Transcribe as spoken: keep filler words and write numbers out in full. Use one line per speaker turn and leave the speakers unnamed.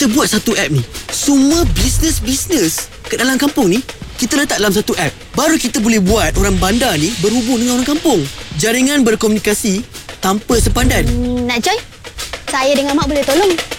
kita buat satu app ni, semua bisnes-bisnes kat dalam kampung ni kita letak dalam satu app. Baru kita boleh buat orang bandar ni berhubung dengan orang kampung. Jaringan berkomunikasi tanpa sepadan.
hmm, Nak join? Saya dengan Mak boleh tolong.